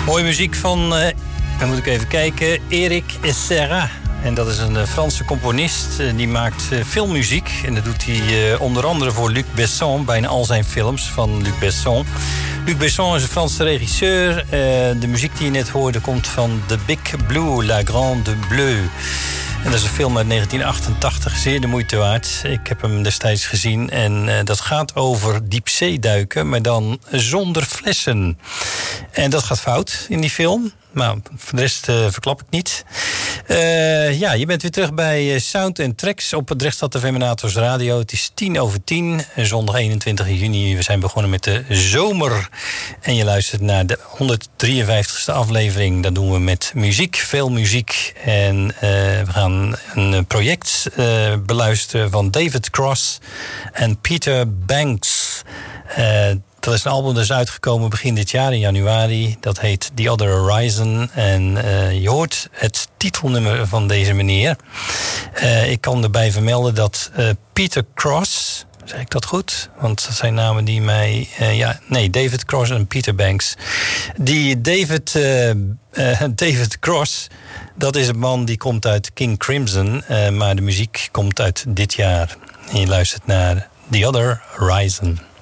Mooie muziek van, dan moet ik even kijken, Eric Serra. En dat is een Franse componist. Die maakt filmmuziek. En dat doet hij onder andere voor Luc Besson. Bijna al zijn films van Luc Besson. Luc Besson is een Franse regisseur. De muziek die je net hoorde komt van The Big Blue, La Grande Bleue. En dat is een film uit 1988, zeer de moeite waard. Ik heb hem destijds gezien en dat gaat over diepzeeduiken, maar dan zonder flessen. En dat gaat fout in die film. Maar voor de rest verklap ik niet. Ja, je bent weer terug bij Sound & Tracks op het Drechtstad Feminators Radio. Het is 10:10, zondag 21 juni. We zijn begonnen met de zomer. En je luistert naar de 153ste aflevering. Dat doen we met muziek, veel muziek. En we gaan een project beluisteren van David Cross en Peter Banks. Dat is een album dat is uitgekomen begin dit jaar, in januari. Dat heet The Other Horizon. En je hoort het titelnummer van deze meneer. Ik kan erbij vermelden dat Peter Cross... Zeg ik dat goed? Want dat zijn namen die mij... David Cross en Peter Banks. Die David Cross, dat is een man die komt uit King Crimson. Maar de muziek komt uit dit jaar. En je luistert naar The Other Horizon.